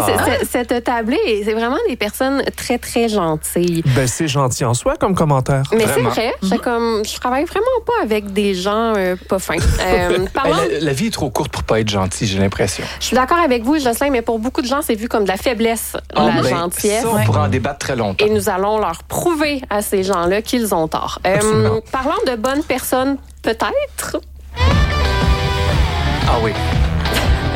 cette tablée, c'est vraiment des personnes très, très gentilles. Ben, c'est gentil en soi comme commentaire. Mais Vraiment. c'est vrai, je travaille vraiment pas avec des gens pas fins. Parlant... La vie est trop courte pour pas être gentil, j'ai l'impression. Je suis d'accord avec vous, Jocelyn, mais pour beaucoup de gens, c'est vu comme de la faiblesse, la gentillesse. Ça, on pourra en débattre très longtemps. Et nous allons leur prouver à ces gens-là qu'ils ont tort. Parlant de bonnes personnes, peut-être... Ah oui.